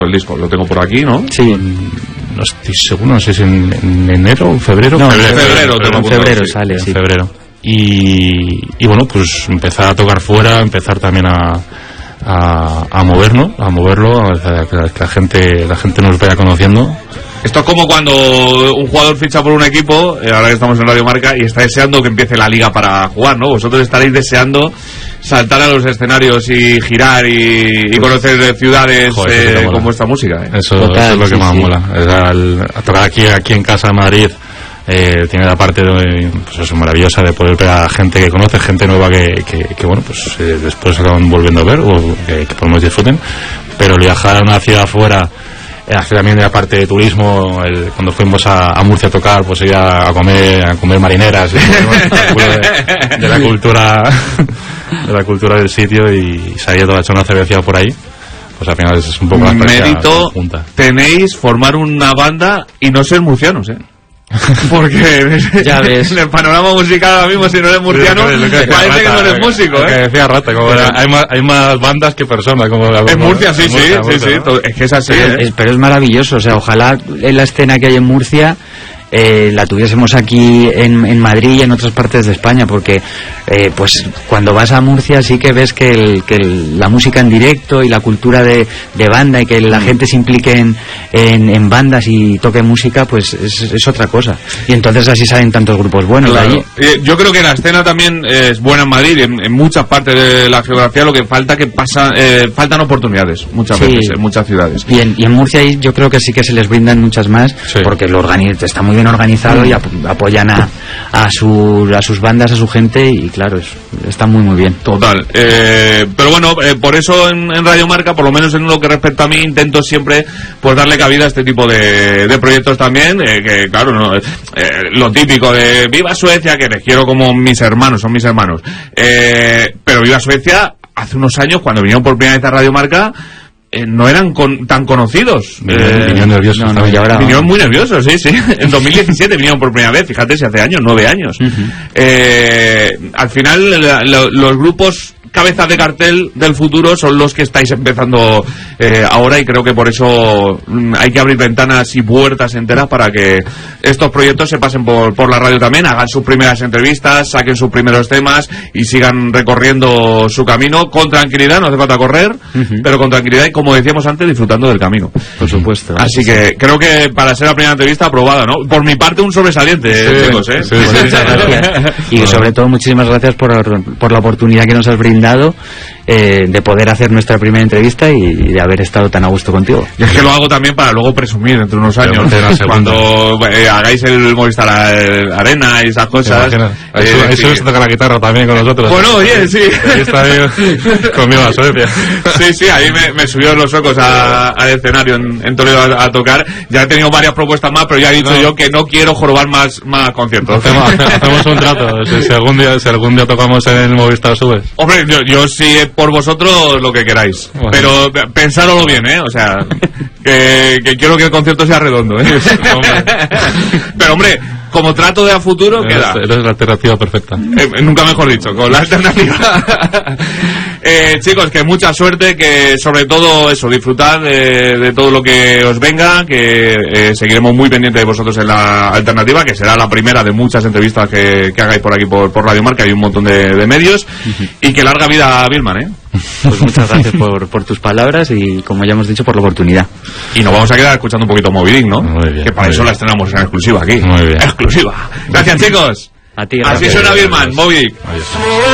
el disco, lo tengo por aquí, ¿no? Sí. No estoy seguro, no sé si en enero o febrero. No, en febrero sí. Sale, en sí. febrero. Y bueno, pues empezar a tocar fuera, empezar también a moverlo, que la gente nos vaya conociendo. Esto es como cuando un jugador ficha por un equipo, ahora que estamos en Radio Marca, y está deseando que empiece la liga para jugar, ¿no? Vosotros estaréis deseando saltar a los escenarios y girar y conocer ciudades. Joder, con vuestra música, ¿eh? Eso es lo que más mola. A tocar aquí en casa en Madrid, tiene la parte pues eso, maravillosa de poder ver a gente que conoce, gente nueva que bueno, pues después se acaban volviendo a ver o que podemos disfruten. Pero viajar a una ciudad afuera, hacer también de la parte de turismo, cuando fuimos a Murcia a tocar, pues ir a comer marineras, de la cultura del sitio, y salir a echar una cerveza por ahí, pues al final es un poco la mérito junta. Tenéis formar una banda y no ser murcianos, porque ya ves, en el panorama musical ahora mismo, si no eres murciano, parece que no eres músico, que decía Rata, como hay más bandas que personas, como en Murcia, sí, ¿no? Es que es así, pero es maravilloso, o sea, ojalá en la escena que hay en Murcia la tuviésemos aquí en Madrid y en otras partes de España, porque pues cuando vas a Murcia sí que ves que la música en directo y la cultura de banda, y que la gente se implique en bandas y toque música, pues es otra cosa, y entonces así salen tantos grupos buenos. Claro. De allí. Yo creo que la escena también es buena en Madrid y en muchas partes de la geografía. Lo que falta faltan oportunidades muchas veces en muchas ciudades, y en Murcia yo creo que sí que se les brindan muchas más, porque está muy bien organizado y apoyan a sus bandas, a su gente, y claro, está muy bien. Total. Pero bueno, por eso en Radio Marca, por lo menos en lo que respecta a mí, intento siempre pues darle cabida a este tipo de proyectos también, que claro, no, lo típico de Viva Suecia, que les quiero como mis hermanos, son mis hermanos, pero Viva Suecia hace unos años, cuando vinieron por primera vez a Radio Marca, no eran tan conocidos. Vinieron nerviosos. Vinieron muy nerviosos, sí. En 2017 vinieron por primera vez, fíjate, si hace años, 9 años. Al final, los grupos cabezas de cartel del futuro son los que estáis empezando ahora, y creo que por eso hay que abrir ventanas y puertas enteras para que estos proyectos se pasen por la radio también, hagan sus primeras entrevistas, saquen sus primeros temas y sigan recorriendo su camino con tranquilidad. No hace falta correr, pero con tranquilidad, y como decíamos antes, disfrutando del camino, por supuesto. Así que creo que para ser la primera entrevista aprobada, ¿no? Por mi parte, un sobresaliente, chicos, Sí, muchas gracias. Y sobre todo, muchísimas gracias por la oportunidad que nos has brindado de poder hacer nuestra primera entrevista y de haber estado tan a gusto contigo. Y es que lo hago también para luego presumir entre unos años, cuando hagáis el Movistar Arena y esas cosas. Ahí se toca la guitarra también con nosotros. Bueno, oye, sí. Ahí está conmigo a Suecia. Sí, ahí me subió los ocos al escenario en Toledo a tocar. Ya he tenido varias propuestas más, pero ya he dicho yo que no quiero jorobar más conciertos. Hacemos un trato. Si algún día tocamos en el Movistar, subes. Hombre, yo sí, por vosotros, lo que queráis. Bueno. Pero pensároslo bien, o sea, que quiero que el concierto sea redondo, Pero hombre, como trato de a futuro, queda. Eres la alternativa perfecta. Nunca mejor dicho, con la alternativa. Chicos, que mucha suerte, que sobre todo eso, disfrutad de todo lo que os venga, que seguiremos muy pendientes de vosotros en la alternativa, que será la primera de muchas entrevistas que hagáis por aquí por Radio Marca. Hay un montón de medios, y que larga vida a Billman, Pues muchas gracias por tus palabras y, como ya hemos dicho, por la oportunidad. Y nos vamos a quedar escuchando un poquito Moby Dick, ¿no? Muy bien, que para eso la estrenamos en exclusiva aquí. Muy bien. Exclusiva. Gracias, chicos. A ti, así suena Billman, Moby Dick. Adiós.